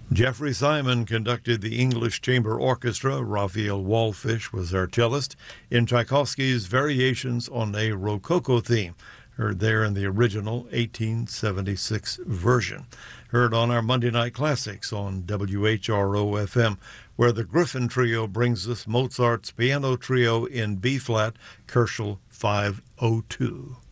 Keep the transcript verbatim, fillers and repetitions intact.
Jeffrey Simon conducted the English Chamber Orchestra. Raphael Wallfish was our cellist in Tchaikovsky's Variations on a Rococo Theme, heard there in the original eighteen seventy-six version. Heard on our Monday Night Classics on W H R O F M, where the Griffin Trio brings us Mozart's Piano Trio in B-flat, Koelschel five oh two.